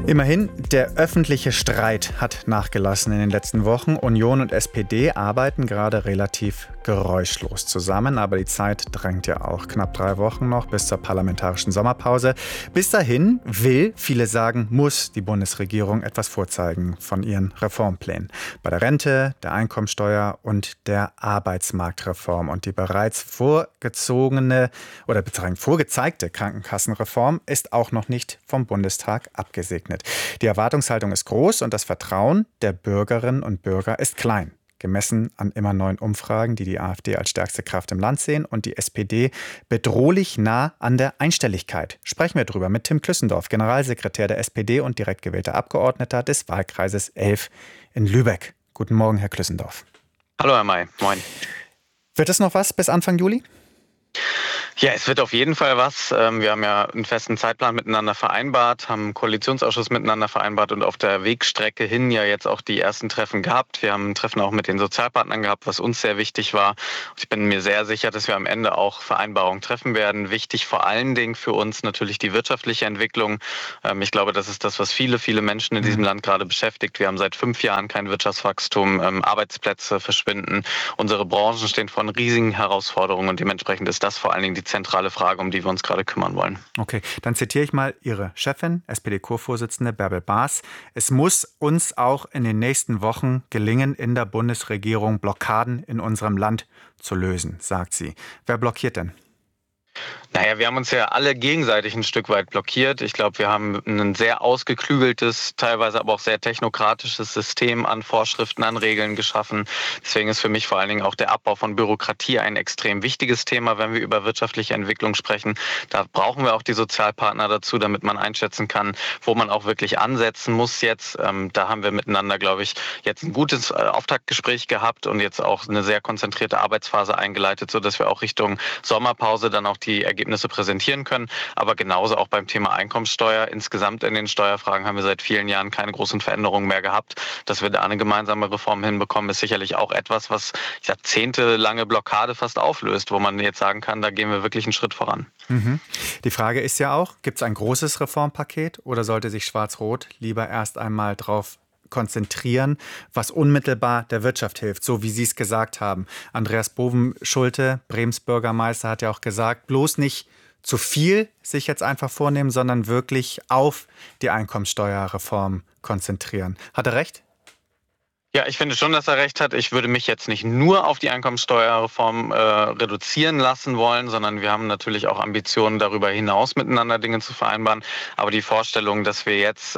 Immerhin, der öffentliche Streit hat nachgelassen in den letzten Wochen. Union und SPD arbeiten gerade relativ geräuschlos zusammen, aber die Zeit drängt ja auch. Knapp 3 Wochen noch bis zur parlamentarischen Sommerpause. Bis dahin will, viele sagen, muss die Bundesregierung etwas vorzeigen von ihren Reformplänen. Bei der Rente, der Einkommensteuer und der Arbeitsmarktreform. Und die bereits vorgezeigte Krankenkassenreform ist auch noch nicht vom Bundestag abgesegnet. Die Erwartungshaltung ist groß und das Vertrauen der Bürgerinnen und Bürger ist klein. Gemessen an immer neuen Umfragen, die die AfD als stärkste Kraft im Land sehen und die SPD bedrohlich nah an der Einstelligkeit. Sprechen wir drüber mit Tim Klüssendorf, Generalsekretär der SPD und direkt gewählter Abgeordneter des Wahlkreises 11 in Lübeck. Guten Morgen, Herr Klüssendorf. Hallo, Herr May. Moin. Wird es noch was bis Anfang Juli? Ja, es wird auf jeden Fall was. Wir haben ja einen festen Zeitplan miteinander vereinbart, haben einen Koalitionsausschuss miteinander vereinbart und auf der Wegstrecke hin ja jetzt auch die ersten Treffen gehabt. Wir haben ein Treffen auch mit den Sozialpartnern gehabt, was uns sehr wichtig war. Ich bin mir sehr sicher, dass wir am Ende auch Vereinbarungen treffen werden. Wichtig vor allen Dingen für uns natürlich die wirtschaftliche Entwicklung. Ich glaube, das ist das, was viele Menschen in diesem Land gerade beschäftigt. Wir haben seit 5 Jahren kein Wirtschaftswachstum, Arbeitsplätze verschwinden. Unsere Branchen stehen vor riesigen Herausforderungen und dementsprechend ist das vor allen Dingen die zentrale Frage, um die wir uns gerade kümmern wollen. Okay, dann zitiere ich mal Ihre Chefin, SPD-Co-Vorsitzende Bärbel Baas. Es muss uns auch in den nächsten Wochen gelingen, in der Bundesregierung Blockaden in unserem Land zu lösen, sagt sie. Wer blockiert denn? Naja, wir haben uns ja alle gegenseitig ein Stück weit blockiert. Ich glaube, wir haben ein sehr ausgeklügeltes, teilweise aber auch sehr technokratisches System an Vorschriften, an Regeln geschaffen. Deswegen ist für mich vor allen Dingen auch der Abbau von Bürokratie ein extrem wichtiges Thema, wenn wir über wirtschaftliche Entwicklung sprechen. Da brauchen wir auch die Sozialpartner dazu, damit man einschätzen kann, wo man auch wirklich ansetzen muss jetzt. Da haben wir miteinander, glaube ich, jetzt ein gutes Auftaktgespräch gehabt und jetzt auch eine sehr konzentrierte Arbeitsphase eingeleitet, sodass wir auch Richtung Sommerpause dann auch die Ergebnisse präsentieren können. Aber genauso auch beim Thema Einkommensteuer. Insgesamt in den Steuerfragen haben wir seit vielen Jahren keine großen Veränderungen mehr gehabt. Dass wir da eine gemeinsame Reform hinbekommen, ist sicherlich auch etwas, was jahrzehntelange Blockade fast auflöst, wo man jetzt sagen kann, da gehen wir wirklich einen Schritt voran. Die Frage ist ja auch, gibt es ein großes Reformpaket oder sollte sich Schwarz-Rot lieber erst einmal drauf konzentrieren, was unmittelbar der Wirtschaft hilft, so wie Sie es gesagt haben. Andreas Bovenschulte, Brems Bürgermeister, hat ja auch gesagt, bloß nicht zu viel sich jetzt einfach vornehmen, sondern wirklich auf die Einkommensteuerreform konzentrieren. Hat er recht? Ja, ich finde schon, dass er recht hat. Ich würde mich jetzt nicht nur auf die Einkommensteuerreform reduzieren lassen wollen, sondern wir haben natürlich auch Ambitionen, darüber hinaus miteinander Dinge zu vereinbaren. Aber die Vorstellung, dass wir jetzt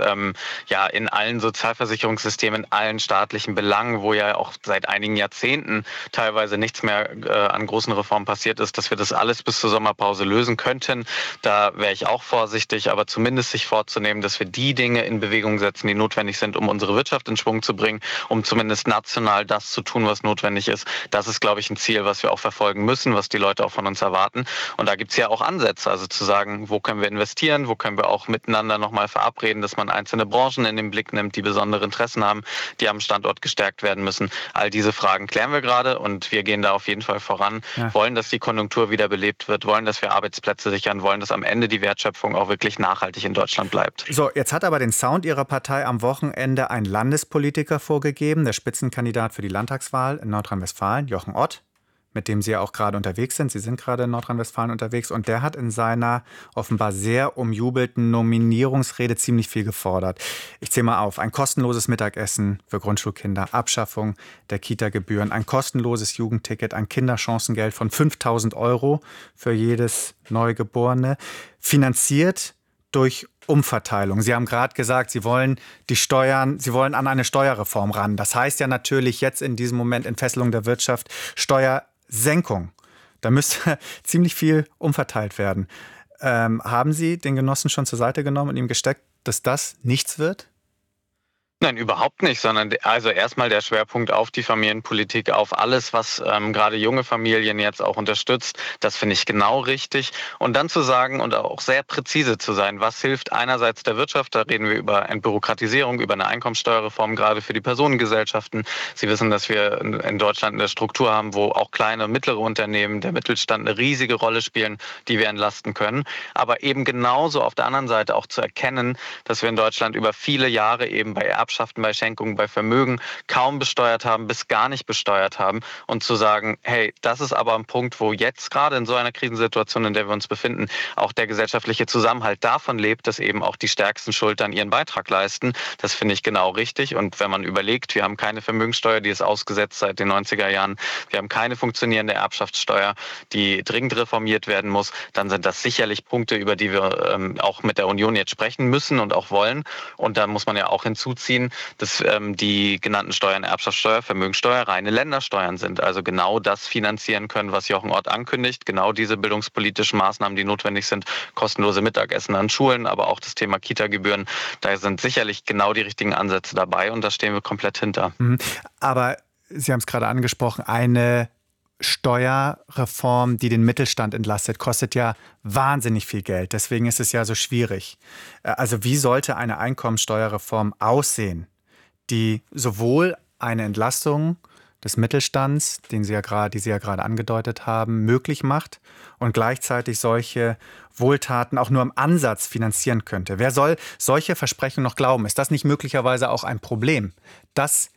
in allen Sozialversicherungssystemen, in allen staatlichen Belangen, wo ja auch seit einigen Jahrzehnten teilweise nichts mehr an großen Reformen passiert ist, dass wir das alles bis zur Sommerpause lösen könnten, da wäre ich auch vorsichtig. Aber zumindest sich vorzunehmen, dass wir die Dinge in Bewegung setzen, die notwendig sind, um unsere Wirtschaft in Schwung zu bringen, um zumindest national das zu tun, was notwendig ist. Das ist, glaube ich, ein Ziel, was wir auch verfolgen müssen, was die Leute auch von uns erwarten. Und da gibt es ja auch Ansätze, also zu sagen, wo können wir investieren, wo können wir auch miteinander nochmal verabreden, dass man einzelne Branchen in den Blick nimmt, die besondere Interessen haben, die am Standort gestärkt werden müssen. All diese Fragen klären wir gerade und wir gehen da auf jeden Fall voran, wollen, dass die Konjunktur wieder belebt wird, wollen, dass wir Arbeitsplätze sichern, wollen, dass am Ende die Wertschöpfung auch wirklich nachhaltig in Deutschland bleibt. So, jetzt hat aber den Sound Ihrer Partei am Wochenende ein Landespolitiker vorgegeben, der Spitzenkandidat für die Landtagswahl in Nordrhein-Westfalen, Jochen Ott, mit dem Sie ja auch gerade unterwegs sind. Sie sind gerade in Nordrhein-Westfalen unterwegs und der hat in seiner offenbar sehr umjubelten Nominierungsrede ziemlich viel gefordert. Ich zähle mal auf. Ein kostenloses Mittagessen für Grundschulkinder, Abschaffung der Kita-Gebühren, ein kostenloses Jugendticket, ein Kinderchancengeld von 5.000 € für jedes Neugeborene, finanziert durch Umverteilung. Sie haben gerade gesagt, Sie wollen an eine Steuerreform ran. Das heißt ja natürlich jetzt in diesem Moment Entfesselung der Wirtschaft, Steuersenkung. Da müsste ziemlich viel umverteilt werden. Haben Sie den Genossen schon zur Seite genommen und ihm gesteckt, dass das nichts wird? Nein, überhaupt nicht, sondern also erstmal der Schwerpunkt auf die Familienpolitik, auf alles, was gerade junge Familien jetzt auch unterstützt. Das finde ich genau richtig. Und dann zu sagen und auch sehr präzise zu sein, was hilft einerseits der Wirtschaft, da reden wir über Entbürokratisierung, über eine Einkommensteuerreform, gerade für die Personengesellschaften. Sie wissen, dass wir in Deutschland eine Struktur haben, wo auch kleine und mittlere Unternehmen, der Mittelstand eine riesige Rolle spielen, die wir entlasten können. Aber eben genauso auf der anderen Seite auch zu erkennen, dass wir in Deutschland über viele Jahre eben bei Erbschaften, bei Schenkungen, bei Vermögen kaum besteuert haben, bis gar nicht besteuert haben und zu sagen, hey, das ist aber ein Punkt, wo jetzt gerade in so einer Krisensituation, in der wir uns befinden, auch der gesellschaftliche Zusammenhalt davon lebt, dass eben auch die stärksten Schultern ihren Beitrag leisten. Das finde ich genau richtig. Und wenn man überlegt, wir haben keine Vermögenssteuer, die ist ausgesetzt seit den 90er Jahren, wir haben keine funktionierende Erbschaftssteuer, die dringend reformiert werden muss, dann sind das sicherlich Punkte, über die wir auch mit der Union jetzt sprechen müssen und auch wollen. Und da muss man ja auch hinzuziehen, dass die genannten Steuern, Erbschaftssteuer, Vermögensteuer, reine Ländersteuern sind. Also genau das finanzieren können, was Jochen Ott ankündigt. Genau diese bildungspolitischen Maßnahmen, die notwendig sind, kostenlose Mittagessen an Schulen, aber auch das Thema Kita-Gebühren. Da sind sicherlich genau die richtigen Ansätze dabei und da stehen wir komplett hinter. Aber Sie haben es gerade angesprochen, eine Steuerreform, die den Mittelstand entlastet, kostet ja wahnsinnig viel Geld. Deswegen ist es ja so schwierig. Also wie sollte eine Einkommensteuerreform aussehen, die sowohl eine Entlastung des Mittelstands, die Sie ja gerade angedeutet haben, möglich macht und gleichzeitig solche Wohltaten auch nur im Ansatz finanzieren könnte? Wer soll solche Versprechungen noch glauben? Ist das nicht möglicherweise auch ein Problem, dass